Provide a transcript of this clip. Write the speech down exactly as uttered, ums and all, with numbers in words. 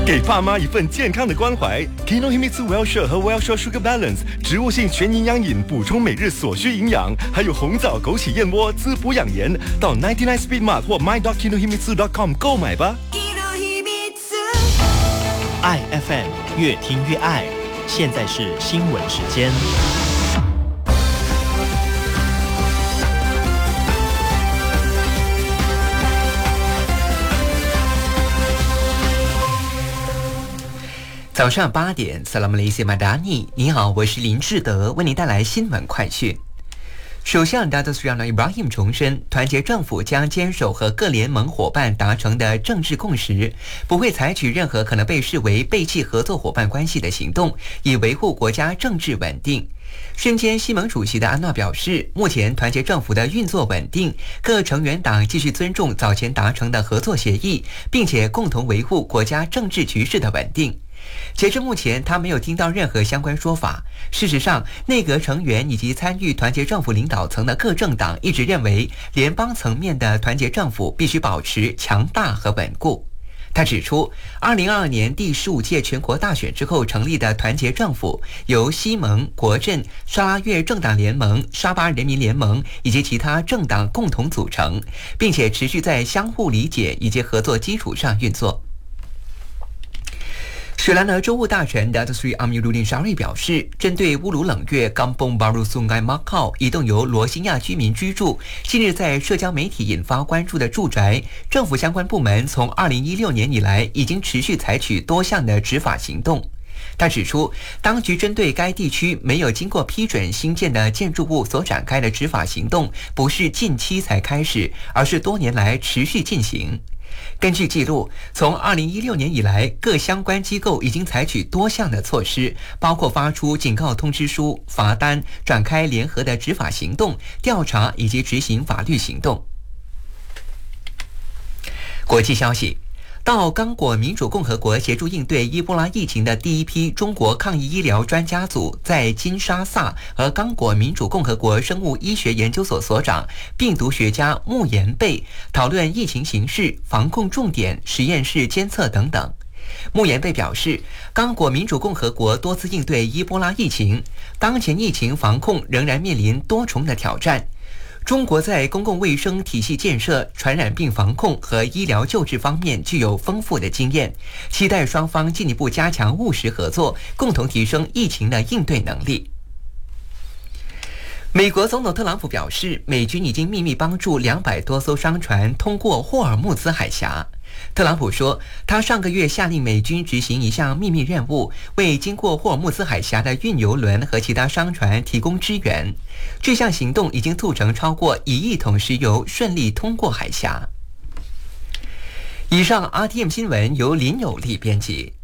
给爸妈一份健康的关怀 Kinohimitsu Wellshare 和 Wellshare Sugar Balance 植物性全营养饮，补充每日所需营养，还有红枣枸杞燕窝滋补养颜，到 九十九 Speed Mart 或 my dot kinohimitsu dot com 购买吧。 爱 F M 越听越爱，现在是新闻时间。 早上八点 Salam Malaysia Madani， 你好，我是林志德，为您带来新闻快讯。首相 Datuk Seri Anwar Ibrahim 重申，团结政府将坚守和各联盟伙伴达成的政治共识，不会采取任何可能被视为背弃合作伙伴关系的行动，以维护国家政治稳定。身兼西盟主席的安纳表示，目前团结政府的运作稳定，各成员党继续尊重早前达成的合作协议，并且共同维护国家政治局势的稳定。截至目前，他没有听到任何相关说法。事实上，内阁成员以及参与团结政府领导层的各政党一直认为，联邦层面的团结政府必须保持强大和稳固。他指出，二零二二年第十五届全国大选之后成立的团结政府，由西盟、国阵、沙拉越政党联盟、沙巴人民联盟以及其他政党共同组成，并且持续在相互理解以及合作基础上运作。雪兰莪州务大臣 Datuk Seri Amiruddin Syari 表示，针对乌鲁冷月 Kampung Baru Sungai Makau 一栋由罗兴亚居民居住，近日在社交媒体引发关注的住宅，政府相关部门从二零一六年以来已经持续采取多项的执法行动。他指出，当局针对该地区没有经过批准新建的建筑物所展开的执法行动，不是近期才开始，而是多年来持续进行。根据记录，从二零一六年以来，各相关机构已经采取多项的措施，包括发出警告通知书、罚单、展开联合的执法行动、调查以及执行法律行动。国际消息，到刚果民主共和国协助应对伊波拉疫情的第一批中国抗疫医疗专家组，在金沙萨和刚果民主共和国生物医学研究所所长、病毒学家穆延贝讨论疫情形势、防控重点、实验室监测等等。穆延贝表示，刚果民主共和国多次应对伊波拉疫情，当前疫情防控仍然面临多重的挑战。中国在公共卫生体系建设、传染病防控和医疗救治方面具有丰富的经验，期待双方进一步加强务实合作，共同提升疫情的应对能力。美国总统特朗普表示，美军已经秘密帮助两百多艘商船通过霍尔木兹海峡。特朗普说，他上个月下令美军执行一项秘密任务，为经过霍尔木兹海峡的运油轮和其他商船提供支援。这项行动已经促成超过一亿桶石油顺利通过海峡。以上 R T M 新闻由林有利编辑。